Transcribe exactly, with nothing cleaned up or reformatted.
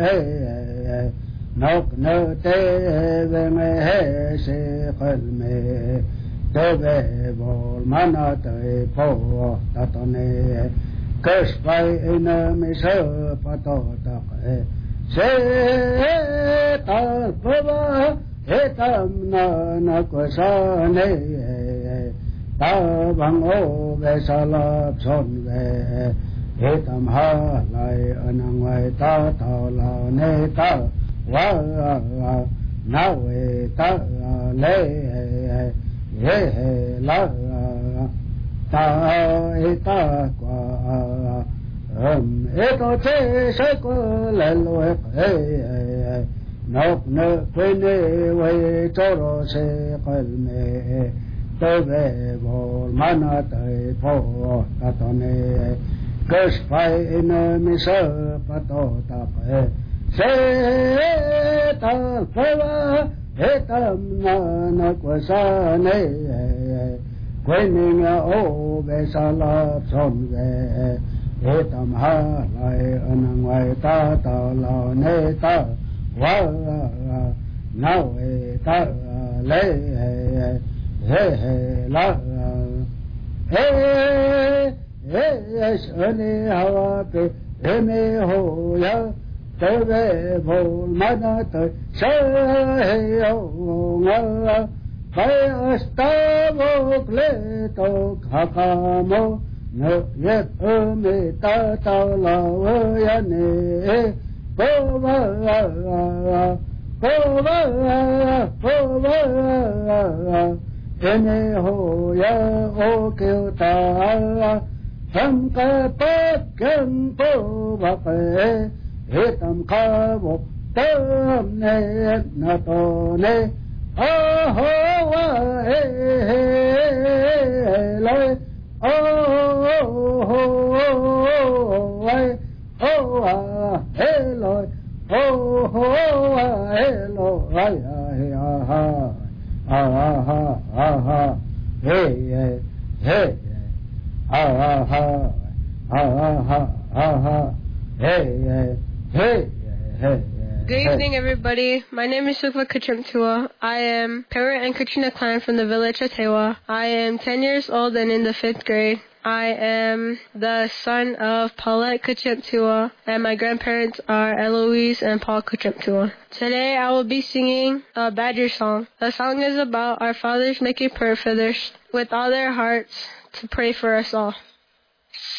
nóc nơ tê về mê hê sĩ khẩn mê tê về bồ mà nó tới phô ta tô nê cơ spai nơ mê sơ phá tô tạc sẽ ta phô bá hệ tâm nơ nơ của sa nê ta bằng ô về sa lập son về hệ tâm ha lại ở ngoài ta thọ lao nê ta wa na we ta le he he la ta e ta qua um e to che se ko le lo e no no que ne we cho ro se qal me te ve bo mana te pho ta to ne kes pai in mi sa pa to ta pe sẽ ta phê ba hệ tâm na na của sa nê quên mình ô về sa la son về hệ tâm ha lại ở ngoài ta ta la nê ta wa na we ta le he he la he he sani hawa pe he me ho ya tê về vô mà nó tới sơ heo ngơ phải sta vô lệ tô khả khả mô nợ yết ơ mê ta tao lao ơ ya nê cô vơ cô vơ cô vơ ê nê hồ ya ô kêu ta thâm ca bát kênh tô bạc ê hệ tâm khá bộ tâm nê na tô nê ô hô wa hê hê lê ô hô wai ô à hê lôi ô hô à hê lô ai à hê à ha à ha à ha hê hê hê à ha à ha à ha hê hê Hey, hey, Good evening, everybody. My name is Sukva Kachimtua. I am Parrot and Katrina Klein from the village of Tewa. I am ten years old and in the fifth grade. I am the son of Paulette Kachimtua, and my grandparents are Eloise and Paul Kachimtua. Today I will be singing a Badger song. The song is about our fathers making prayer for their, with all their hearts to pray for us all.